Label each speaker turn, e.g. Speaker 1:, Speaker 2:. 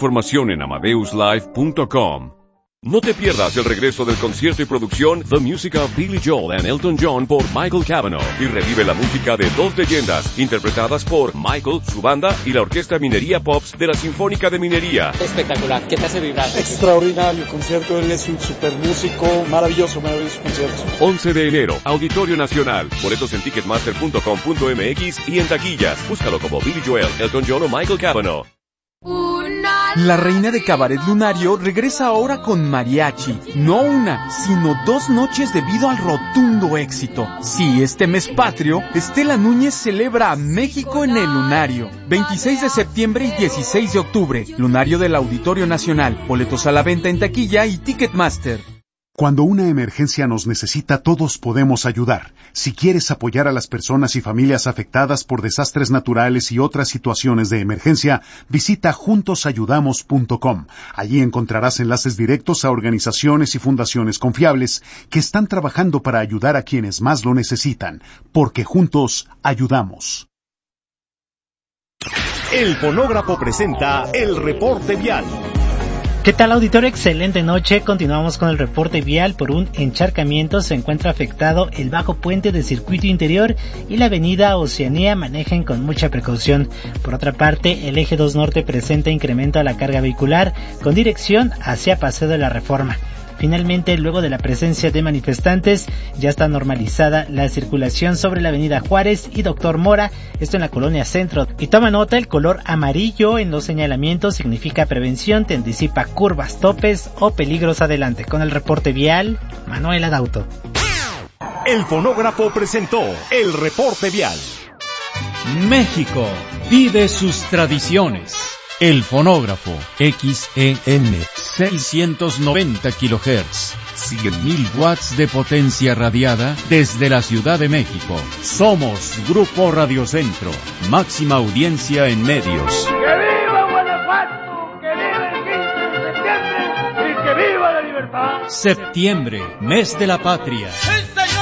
Speaker 1: información en amadeuslive.com. No te pierdas el regreso del concierto y producción The Music of Billy Joel and Elton John por Michael Cavanaugh, y revive la música de dos leyendas interpretadas por Michael, su banda y la Orquesta Minería Pops de la Sinfónica de Minería.
Speaker 2: Espectacular, ¿qué te hace vibrar?
Speaker 3: Extraordinario concierto, él es un super músico, maravilloso concierto.
Speaker 1: 11 de enero, Auditorio Nacional. Boletos en ticketmaster.com.mx y en taquillas. Búscalo como Billy Joel, Elton John o Michael Cavanaugh.
Speaker 4: La reina de Cabaret Lunario regresa ahora con mariachi. No una, sino 2 noches debido al rotundo éxito. Sí, este mes patrio, Estela Núñez celebra a México en el Lunario. 26 de septiembre y 16 de octubre. Lunario del Auditorio Nacional. Boletos a la venta en taquilla y Ticketmaster.
Speaker 5: Cuando una emergencia nos necesita, todos podemos ayudar. Si quieres apoyar a las personas y familias afectadas por desastres naturales y otras situaciones de emergencia, visita juntosayudamos.com. Allí encontrarás enlaces directos a organizaciones y fundaciones confiables que están trabajando para ayudar a quienes más lo necesitan, porque juntos ayudamos.
Speaker 6: El Fonógrafo presenta el reporte vial.
Speaker 7: ¿Qué tal, auditorio? Excelente noche. Continuamos con el reporte vial. Por un encharcamiento se encuentra afectado el bajo puente de circuito interior y la avenida Oceanía. Manejen con mucha precaución. Por otra parte, el eje 2 norte presenta incremento a la carga vehicular con dirección hacia Paseo de la Reforma. Finalmente, luego de la presencia de manifestantes, ya está normalizada la circulación sobre la avenida Juárez y Doctor Mora, esto en la colonia Centro. Y toma nota, el color amarillo en los señalamientos significa prevención, te anticipa curvas, topes o peligros adelante. Con el reporte vial, Manuel Adauto.
Speaker 6: El Fonógrafo presentó el reporte vial.
Speaker 8: México vive sus tradiciones. El Fonógrafo, XEN, 690 kHz, 100.000 watts de potencia radiada desde la Ciudad de México. Somos Grupo Radio Centro, máxima audiencia en medios.
Speaker 9: ¡Que viva Guanajuato! ¡Que viva el 15 de septiembre! ¡Y que viva la libertad!
Speaker 8: Septiembre, mes de la patria.